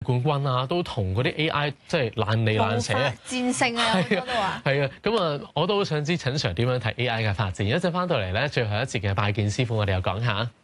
冠軍啊，都同嗰啲 AI 即係難離難捨啊， 戰勝啊，好多都話。 係啊，咁啊，我都好想知陳 Sir 點樣睇 AI 嘅發展。一陣翻到嚟咧，最後一節嘅拜見師傅，我哋又講下。